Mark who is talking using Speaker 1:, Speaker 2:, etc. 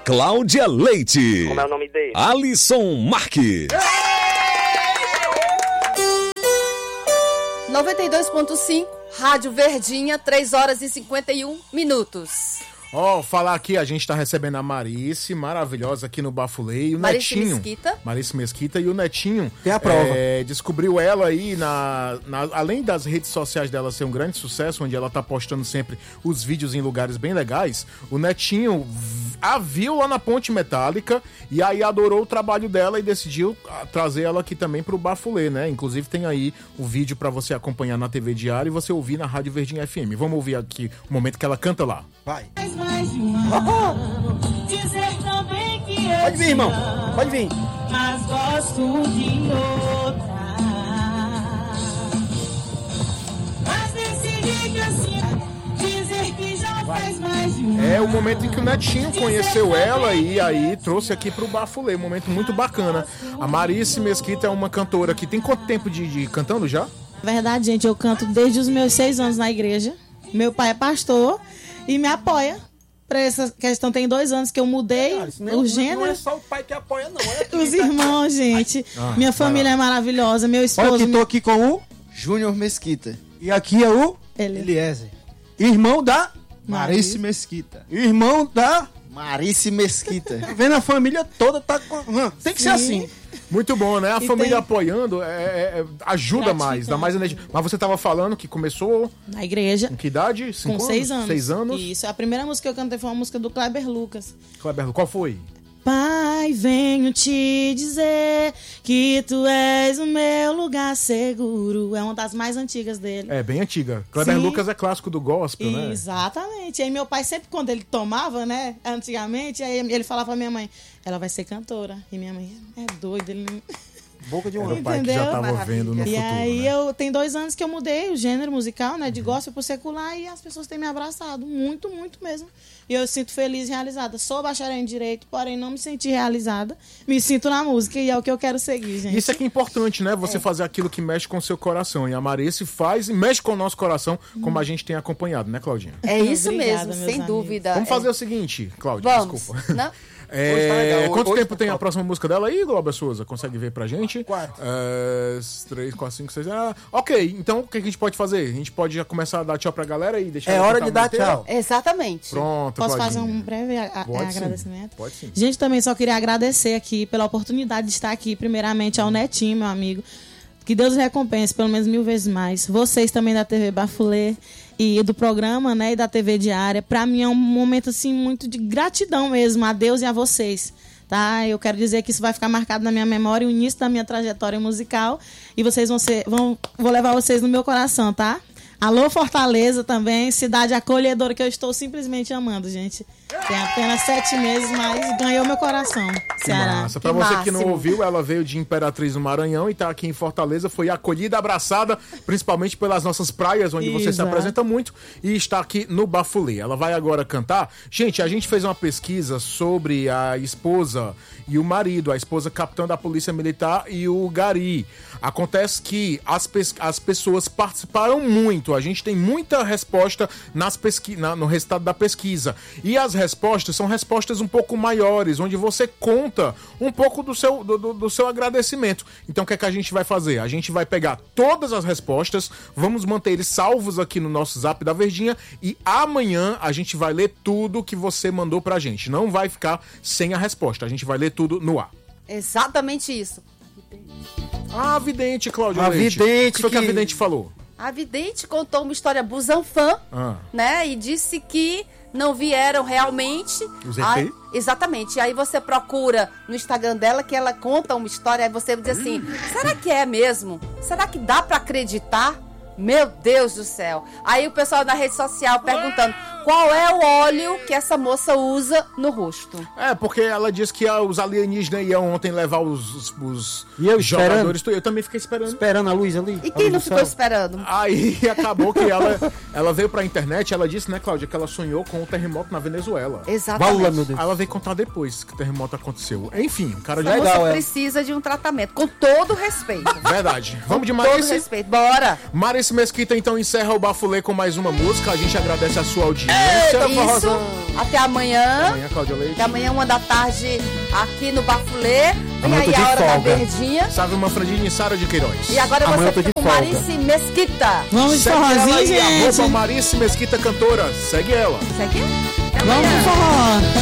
Speaker 1: Cláudia Leite.
Speaker 2: Como é o nome dele?
Speaker 1: Alisson Marques.
Speaker 3: 92.5, Rádio Verdinha, 3 horas e 51 minutos.
Speaker 4: Falar aqui, a gente tá recebendo a Marice, maravilhosa aqui no Bafulê, e o
Speaker 3: Marice
Speaker 4: Netinho.
Speaker 3: Mesquita.
Speaker 4: Marice Mesquita e o Netinho.
Speaker 5: Tem a prova.
Speaker 4: Descobriu ela aí, além das redes sociais dela ser um grande sucesso, onde ela tá postando sempre os vídeos em lugares bem legais, o Netinho a viu lá na Ponte Metálica e aí adorou o trabalho dela e decidiu trazer ela aqui também pro Bafulê, né? Inclusive tem aí o vídeo pra você acompanhar na TV Diário e você ouvir na Rádio Verdinha FM. Vamos ouvir aqui o momento que ela canta lá.
Speaker 5: Vai.
Speaker 6: Pode vir, irmão. Pode vir.
Speaker 7: Mas gosto de outra. Mas decidi que assim dizer que já faz mais de um.
Speaker 4: É o momento em que o Netinho conheceu ela e aí trouxe aqui pro Bafulê. Um momento muito bacana. A Marice Mesquita é uma cantora que tem quanto tempo de cantando já?
Speaker 8: Verdade, gente, eu canto desde os meus 6 anos na igreja. Meu pai é pastor e me apoia. Pra essa questão, tem 2 anos que eu mudei o gênero.
Speaker 5: Não é só o pai que apoia, não. É
Speaker 8: os irmãos, gente. Minha família é maravilhosa. Meu esposo...
Speaker 5: Olha que tô aqui com o
Speaker 6: Júnior Mesquita.
Speaker 5: E aqui é o
Speaker 6: Eliezer.
Speaker 5: Irmão da
Speaker 6: Marice Mesquita.
Speaker 5: Irmão da
Speaker 6: Marice Mesquita.
Speaker 5: Tá vendo? A família toda tá com... Tem que ser assim.
Speaker 4: Muito bom, né? A
Speaker 8: E
Speaker 4: família
Speaker 8: tem-
Speaker 4: apoiando ajuda mais, dá mais energia. Mas você tava falando que começou
Speaker 8: Na igreja.
Speaker 4: com que idade?
Speaker 8: Com 6 anos.
Speaker 4: 6 anos?
Speaker 8: Isso. A primeira música que eu cantei foi uma música do Kleber Lucas.
Speaker 4: Kleber, qual foi?
Speaker 8: Pai, venho te dizer que tu és o meu lugar seguro. É uma das mais antigas dele.
Speaker 4: É, bem antiga. Kleber
Speaker 8: Sim.
Speaker 4: Lucas é clássico do gospel, né?
Speaker 8: Exatamente. Aí meu pai sempre, quando ele tomava, né, antigamente, aí ele falava pra minha mãe, ela vai ser cantora. E minha mãe, é doido, ele não...
Speaker 5: Boca de
Speaker 4: Era
Speaker 5: um
Speaker 4: o pai que já
Speaker 8: Entendeu?
Speaker 4: tava vendo no
Speaker 8: E
Speaker 4: futuro,
Speaker 8: aí
Speaker 4: né?
Speaker 8: tem 2 anos que eu mudei o gênero musical, né, de gospel pro secular, e as pessoas têm me abraçado, muito, muito mesmo. E eu sinto feliz e realizada. Sou bacharel em direito, porém não me senti realizada. Me sinto na música e é o que eu quero seguir, gente.
Speaker 4: Isso é que é importante, né? Você fazer aquilo que mexe com o seu coração. E a Marice faz e mexe com o nosso coração, como a gente tem acompanhado, né, Claudinha?
Speaker 3: É isso
Speaker 8: Obrigada,
Speaker 3: mesmo,
Speaker 8: meus
Speaker 3: sem
Speaker 8: amigos.
Speaker 3: dúvida.
Speaker 4: Vamos fazer o seguinte, Cláudia,
Speaker 3: Vamos.
Speaker 4: desculpa.
Speaker 3: Não?
Speaker 6: Hoje tá legal.
Speaker 4: Quanto
Speaker 6: Hoje
Speaker 4: tempo
Speaker 6: tá
Speaker 4: tem a
Speaker 6: top.
Speaker 4: próxima música dela aí, Glauber Souza? Consegue ver pra gente?
Speaker 5: 4.
Speaker 4: 3, 4, 5, 6... ok, então o que a gente pode fazer? A gente pode já começar a dar tchau pra galera e deixar...
Speaker 5: É
Speaker 4: ela
Speaker 5: hora
Speaker 4: cantar
Speaker 5: de
Speaker 4: a
Speaker 5: dar
Speaker 4: música inteira?
Speaker 5: tchau.
Speaker 3: Exatamente.
Speaker 4: Pronto,
Speaker 8: Posso fazer
Speaker 4: Claudinha.
Speaker 8: um breve
Speaker 4: Pode sim.
Speaker 8: agradecimento?
Speaker 4: Pode sim.
Speaker 8: Gente, também só queria agradecer aqui pela oportunidade de estar aqui, primeiramente ao Netinho, meu amigo. Que Deus recompense pelo menos 1000 vezes mais. Vocês também da TV Bafulê e do programa, né, e da TV Diária. Pra mim é um momento, assim, muito de gratidão mesmo a Deus e a vocês. Tá? Eu quero dizer que isso vai ficar marcado na minha memória, o início da minha trajetória musical. E vocês vou levar vocês no meu coração, tá? Alô, Fortaleza também, cidade acolhedora que eu estou simplesmente amando, gente. Tem apenas 7 meses, mas ganhou meu coração. Ceará.
Speaker 4: Massa. Pra
Speaker 3: Que
Speaker 4: você que não
Speaker 3: máximo.
Speaker 4: ouviu, ela veio de Imperatriz no Maranhão e tá aqui em Fortaleza, foi acolhida, abraçada, principalmente pelas nossas praias, onde você se
Speaker 8: Exato.
Speaker 4: apresenta muito, e está aqui no Bafulê. Ela vai agora cantar. Gente, a gente fez uma pesquisa sobre a esposa e o marido, a esposa capitã da Polícia Militar e o Gari. Acontece que as pessoas participaram muito, a gente tem muita resposta no resultado da pesquisa. E as respostas são respostas um pouco maiores, onde você conta um pouco do seu agradecimento. Então o que é que a gente vai fazer? A gente vai pegar todas as respostas, vamos manter eles salvos aqui no nosso Zap da Verdinha e amanhã a gente vai ler tudo que você mandou pra gente. Não vai ficar sem a resposta, a gente vai ler tudo no ar.
Speaker 3: Exatamente isso.
Speaker 4: A vidente, Cláudia
Speaker 5: A
Speaker 4: Leite.
Speaker 5: vidente
Speaker 4: O que foi que a
Speaker 5: que-
Speaker 4: vidente falou?
Speaker 3: A vidente contou uma história busanfã, né? E disse que não vieram realmente.
Speaker 4: Os ET?
Speaker 3: Exatamente. Aí você procura no Instagram dela que ela conta uma história, aí você diz assim, será que é mesmo? Será que dá pra acreditar? Meu Deus do céu. Aí o pessoal na rede social perguntando qual é o óleo que essa moça usa no rosto.
Speaker 4: É, porque ela disse que os alienígenas iam ontem levar os
Speaker 5: E eu
Speaker 4: jogadores. Eu também fiquei esperando.
Speaker 5: Esperando a luz ali.
Speaker 3: E quem não ficou esperando?
Speaker 4: Aí acabou que ela veio pra internet, ela disse, né, Cláudia, que ela sonhou com o terremoto na Venezuela.
Speaker 3: Exatamente.
Speaker 5: Vala, meu Deus.
Speaker 4: Aí ela veio contar depois que o terremoto aconteceu. Enfim, o cara
Speaker 3: A
Speaker 4: já
Speaker 3: moça
Speaker 5: Legal, é.
Speaker 3: precisa de um tratamento, com todo respeito.
Speaker 4: Verdade. Vamos de
Speaker 3: Com todo
Speaker 4: Marice.
Speaker 3: respeito. Bora!
Speaker 4: Marice Mesquita então encerra o Bafulê com mais uma música. A gente agradece a sua audiência. Eita,
Speaker 3: Isso.
Speaker 4: forrozão.
Speaker 3: Até amanhã.
Speaker 4: Amanhã, Cláudia Leite.
Speaker 3: Até amanhã, 1h aqui no Bafulê. Vem
Speaker 5: Amanhã eu
Speaker 3: aí
Speaker 5: tô de
Speaker 3: a hora
Speaker 5: folga.
Speaker 3: da verdinha.
Speaker 4: Salve uma franjinha e Sara de Queiroz.
Speaker 3: E agora
Speaker 5: Amanhã
Speaker 3: você
Speaker 5: eu tô
Speaker 3: fica
Speaker 5: de
Speaker 3: com
Speaker 5: folga.
Speaker 3: Marice Mesquita.
Speaker 8: Vamos de
Speaker 4: Segue ela
Speaker 8: forrozinho,
Speaker 4: aí,
Speaker 8: gente.
Speaker 4: @Marice Mesquita Cantora. Segue ela.
Speaker 3: Segue? Até
Speaker 8: Vamos
Speaker 3: amanhã.
Speaker 8: de forró.